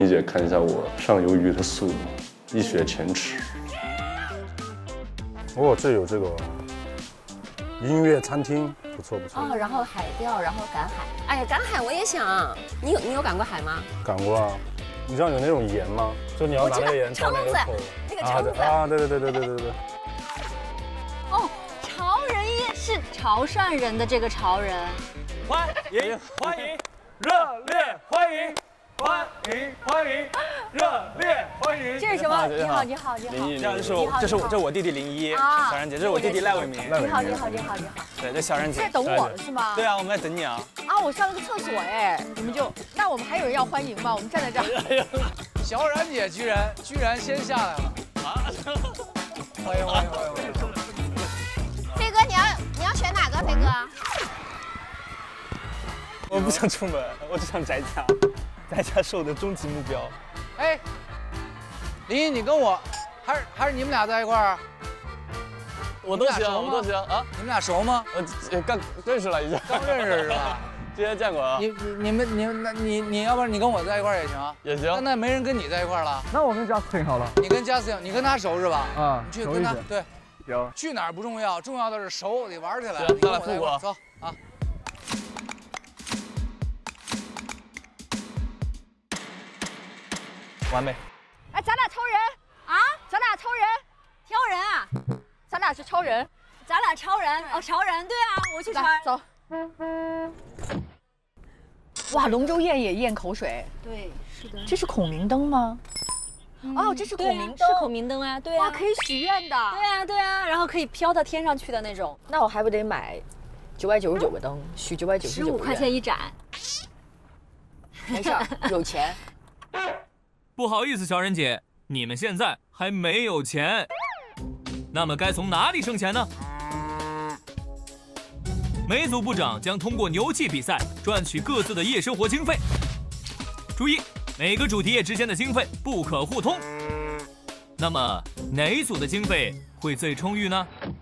一姐看一下我上鱿鱼的速度，一雪前耻。 哦，这有这个音乐餐厅，不错不错。 哦，然后海钓，然后赶海。哎呀，赶海我也想。你有赶过海吗？ 赶过啊。你知道有那种盐吗？就你要拿那个盐装那个口。 那个蛏子。 啊，对。 哦，潮人宴是潮汕人的这个潮人。 欢迎，热烈欢迎！欢迎，热烈欢迎！ 这是什么？你好。 这是我弟弟01，小然姐，这是我弟弟赖伟明。 你好。 对，这小然姐。 在等我了是吗？ 对啊，我们在等你啊。 啊，我上了个厕所哎，那我们还有人要欢迎吗？我们站在这儿。 小冉姐居然先下来了啊！欢迎！ 飞哥，你要选哪个？飞哥？ 我不想出门，我只想宅家是我的终极目标。 哎，林一，你跟我，还是你们俩在一块儿？ 我都行啊！ 你们俩熟吗？ 刚认识了已经， 刚认识是吧？ 之前见过啊。 你要不然你跟我在一块儿也行。 也行。 那没人跟你在一块儿了。 那我跟嘉斯汀好了。 你跟嘉斯汀，你跟他熟是吧？ 啊， 你去跟他对。 行。 去哪儿不重要，重要的是熟，得玩起来。 行，咱俩复古。 走啊！ 完美。 哎，咱俩超人啊！咱俩超人，挑人啊！咱俩是超人，咱俩超人哦，潮人对啊，我去穿。走。哇，龙舟宴也咽口水。 对，是的。 这是孔明灯吗？哦，这是孔明灯， 是孔明灯啊，对啊。 哇，可以许愿的。 对啊，然后可以飘到天上去的那种。 那我还不得买999个灯，许999个 15块钱一盏。 没事，有钱。 不好意思，小人姐，你们现在还没有钱。那么该从哪里生钱呢？每组部长将通过牛气比赛赚取各自的夜生活经费。注意，每个主题夜之间的经费不可互通。那么哪一组的经费会最充裕呢？